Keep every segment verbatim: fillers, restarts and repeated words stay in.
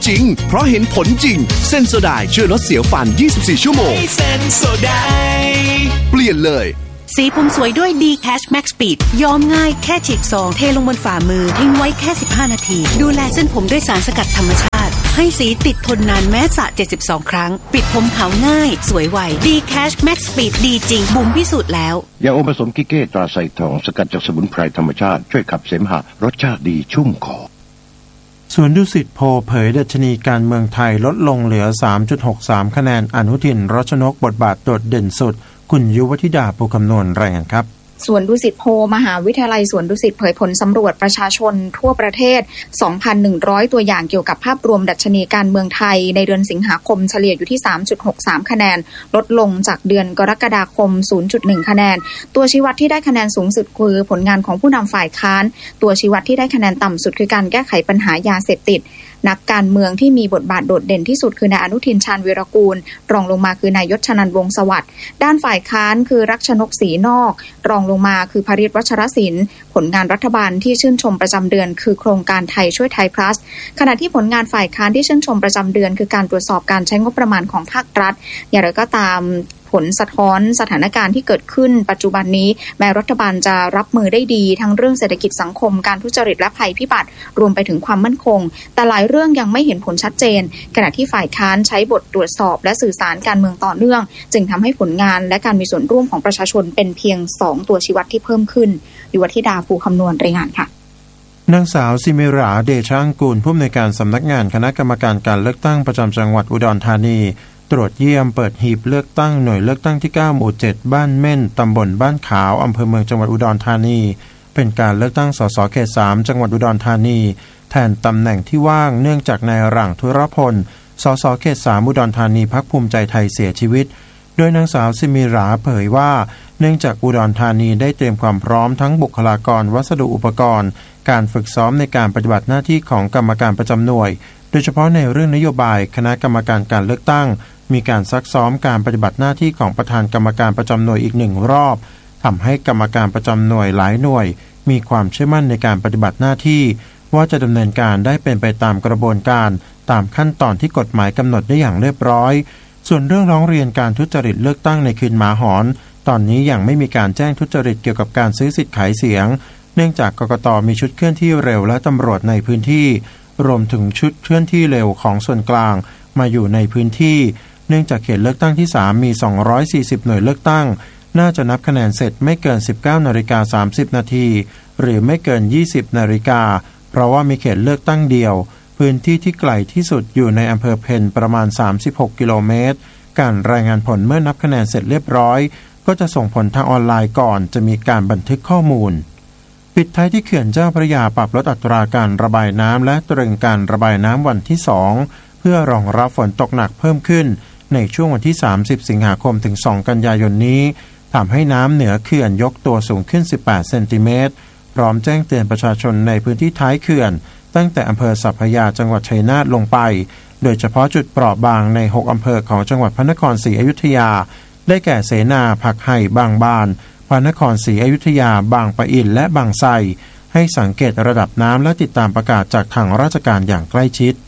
จริงเพราะเห็นผลจริงเซนโซไดช่วยลดเสียวฟันยี่สิบสี่ชั่วโมงเซนโซไดเปลี่ยนเลยสีผมสวยด้วย D Cash Max Speed ย้อมง่ายแค่ฉีกซองเทลงบนฝ่ามือทิ้งไว้แค่สิบห้านาทีดูแลเส้นผมด้วยสารสกัดธรรมชาติให้สีติดทนนานแม้สระเจ็ดสิบสองครั้งปิดผมขาวง่ายสวยไว D Cash Max Speed ดีจริงบุ๋มพิสูจน์แล้วยาอมผสมกิเก้ตราไซทองสกัดจากสมุนไพรธรรมชาติช่วยขับเสมหะรสชาติดีชุ่มคอสวนดุสิตโพลเผยดัชนีการเมืองไทยลดลงเหลือ สามจุดหกสาม คะแนนอนุทินรัชนกบทบาทโดดเด่นสุดคุณยุวธิดาภูคำนวณรายงานครับสวนดุสิตโพลมหาวิทยาลัยสวนดุสิตเผยผลสำรวจประชาชนทั่วประเทศ สองพันหนึ่งร้อย ตัวอย่างเกี่ยวกับภาพรวมดัชนีการเมืองไทยในเดือนสิงหาคมเฉลี่ยอยู่ที่ สามจุดหกสาม คะแนนลดลงจากเดือนกรกฎาคม ศูนย์จุดหนึ่ง คะแนนตัวชี้วัดที่ได้คะแนนสูงสุดคือผลงานของผู้นำฝ่ายค้านตัวชี้วัดที่ได้คะแนนต่ำสุดคือการแก้ไขปัญหายาเสพติดนักการเมืองที่มีบทบาทโดดเด่นที่สุดคือนายอนุทินชาญวีรกูลรองลงมาคือนายยศชนันท์วงศ์สวัสดิ์ด้านฝ่ายค้านคือรักชนกศรีนอกรองลงมาคือภริษวัชรศิลป์ผลงานรัฐบาลที่ชื่นชมประจำเดือนคือโครงการไทยช่วยไทย plus ขณะที่ผลงานฝ่ายค้านที่ชื่นชมประจำเดือนคือการตรวจสอบการใช้งบประมาณของภาครัฐอย่างไรก็ตามผลสะท้อนสถานการณ์ที่เกิดขึ้นปัจจุบันนี้แม้รัฐบาลจะรับมือได้ดีทั้งเรื่องเศรษฐกิจสังคมการทุจริตและภัยพิบัติรวมไปถึงความมั่นคงแต่หลายเรื่องยังไม่เห็นผลชัดเจนขณะที่ฝ่ายค้านใช้บทตรวจสอบและสื่อสารการเมืองต่อเนื่องจึงทำให้ผลงานและการมีส่วนร่วมของประชาชนเป็นเพียงสองตัวชี้วัดที่เพิ่มขึ้นยุวธิดาภูคำนวณรายงานค่ะนางสาวสิเมราเดชางกูลผู้อำนวยการสำนักงานคณะกรรมการการเลือกตั้งประจำจังหวัดอุดรธานีตรวจเยี่ยมเปิดหีบเลือกตั้งหน่วยเลือกตั้งที่เก้าหมู่เจ็ดบ้านเม่นตำบลบ้านขาวอำเภอเมืองจังหวัดอุดรธานีเป็นการเลือกตั้งสสเขตสามจังหวัดอุดรธานีแทนตำแหน่งที่ว่างเนื่องจากนายหลังธุรพลสสเขตสามอุดรธานีพรรคภูมิใจไทยเสียชีวิตโดยนางสาวสิมิราเผยว่าเนื่องจากอุดรธานีได้เตรียมความพร้อมทั้งบุคลากรวัสดุอุปกรณ์การฝึกซ้อมในการปฏิบัติหน้าที่ของกรรมการประจำหน่วยโดยเฉพาะในเรื่องนโยบายคณะกรรมการการเลือกตั้งมีการซักซ้อมการปฏิบัติหน้าที่ของประธานกรรมการประจำหน่วยอีกหนึ่งรอบทำให้กรรมการประจำหน่วยหลายหน่วยมีความเชื่อมั่นในการปฏิบัติหน้าที่ว่าจะดำเนินการได้เป็นไปตามกระบวนการตามขั้นตอนที่กฎหมายกำหนดได้อย่างเรียบร้อยส่วนเรื่องร้องเรียนการทุจริตเลือกตั้งในคืนหมาหอนตอนนี้ยังไม่มีการแจ้งทุจริตเกี่ยวกับการซื้อสิทธิ์ขายเสียงเนื่องจากกกต.มีชุดเคลื่อนที่เร็วและตำรวจในพื้นที่รวมถึงชุดเคลื่อนที่เร็วของส่วนกลางมาอยู่ในพื้นที่เนื่องจากเขตเลือกตั้งที่สามมีสองร้อยสี่สิบหน่วยเลือกตั้งน่าจะนับคะแนนเสร็จไม่เกิน สิบเก้านาฬิกาสามสิบ นาทีหรือไม่เกินยี่สิบนาฬิกาเพราะว่ามีเขตเลือกตั้งเดียวพื้นที่ที่ไกลที่สุดอยู่ในอำเภอเพนประมาณสามสิบหกกิโลเมตรการรายงานผลเมื่อนับคะแนนเสร็จเรียบร้อยก็จะส่งผลทางออนไลน์ก่อนจะมีการบันทึกข้อมูลปิดท้ายที่เขื่อนเจ้าพระยาปรับลดอัตราการระบายน้ำและตรึงการระบายน้ำวันที่สองเพื่อรองรับฝนตกหนักเพิ่มขึ้นในช่วงวันที่สามสิบสิงหาคมถึงสองกันยายนนี้ทำให้น้ำเหนือเขื่อนยกตัวสูงขึ้นสิบแปดเซนติเมตรพร้อมแจ้งเตือนประชาชนในพื้นที่ท้ายเขื่อนตั้งแต่อำเภอสัพพยาจังหวัดชัยนาทลงไปโดยเฉพาะจุดเปราะบางในหกอำเภอของจังหวัดพระนครศรีอยุธยาได้แก่เสนาผักไห่บางบานพระนครศรีอยุธยาบางปะอินและบางไทรให้สังเกตระดับน้ำและติดตามประกาศจากทางราชการอย่างใกล้ชิด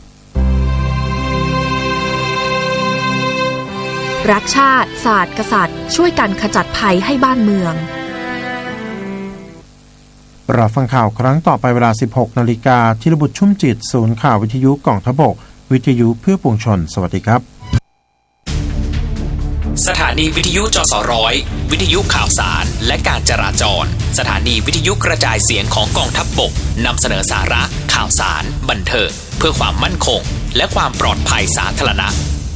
รักชาติศาสตร์กษัตริย์ช่วยกันขจัดภัยให้บ้านเมืองรับฟังข่าวครั้งต่อไปเวลา สิบหกนาฬิกา ธีรบุตรชุ่มจิตศูนย์ข่าววิทยุกองทัพบกวิทยุเพื่อปวงชนสวัสดีครับสถานีวิทยุจสร้อยวิทยุข่าวสารและการจราจรสถานีวิทยุกระจายเสียงของกองทัพบกนำเสนอสาระข่าวสารบันเทิงเพื่อความมั่นคงและความปลอดภัยสาธารณะ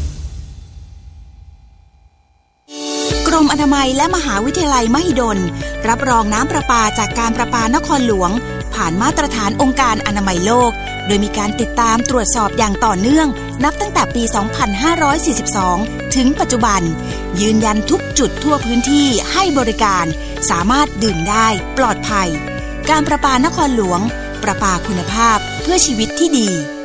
กรมอนามัยและมหาวิทยาลัยมหิดลรับรองน้ำประปาจากการประปานครหลวงผ่านมาตรฐานองค์การอนามัยโลกโดยมีการติดตามตรวจสอบอย่างต่อเนื่องนับตั้งแต่ปี สองพันห้าร้อยสี่สิบสอง ถึงปัจจุบันยืนยันทุกจุดทั่วพื้นที่ให้บริการสามารถดื่มได้ปลอดภัยการประปานครหลวงประปาคุณภาพเพื่อชีวิตที่ดี